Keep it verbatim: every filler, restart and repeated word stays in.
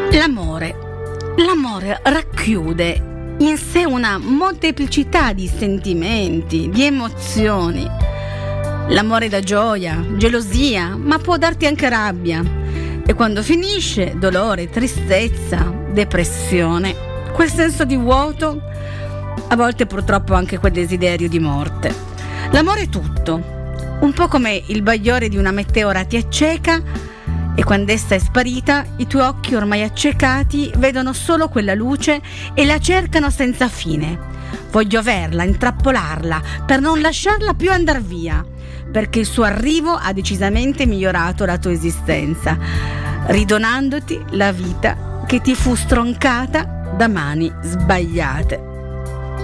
L'amore. L'amore racchiude in sé una molteplicità di sentimenti, di emozioni. L'amore dà gioia, gelosia, ma può darti anche rabbia. E quando finisce, dolore, tristezza, depressione, quel senso di vuoto, a volte purtroppo anche quel desiderio di morte. L'amore è tutto, un po' come il bagliore di una meteora ti acceca e quando essa è sparita, i tuoi occhi ormai accecati vedono solo quella luce e la cercano senza fine. Voglio averla, intrappolarla, per non lasciarla più andar via, perché il suo arrivo ha decisamente migliorato la tua esistenza, ridonandoti la vita che ti fu stroncata da mani sbagliate.